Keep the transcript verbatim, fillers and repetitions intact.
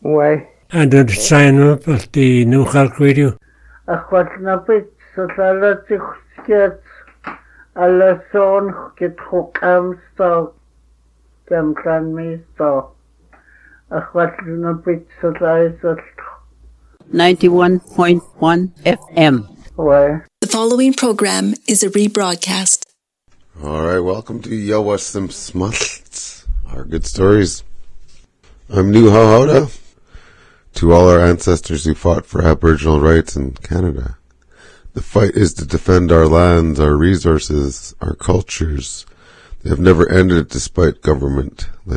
Why? And did sign up at the New Halk Radio? Ach wat na bit, so alla zich skiet, alla son get hook am sto, gam kan me sto. Ach wat na bit, so alla so. ninety-one point one F M. Why? The following program is a rebroadcast. All right, welcome to Yowa Sim Smalts, our good stories. I'm New Hauhauda. To all our ancestors who fought for Aboriginal rights in Canada. The fight is to defend our lands, our resources, our cultures. They have never ended despite government